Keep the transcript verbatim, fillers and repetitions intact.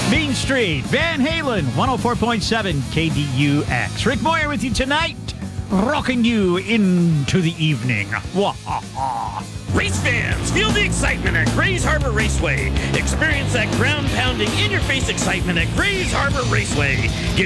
Main Street, Van Halen, one oh four point seven K D U X. Rick Moyer with you tonight, rocking you into the evening. Wah-ha-ha. Race fans, feel the excitement at Grays Harbor Raceway. Experience that ground-pounding, in-your-face excitement at Grays Harbor Raceway. Get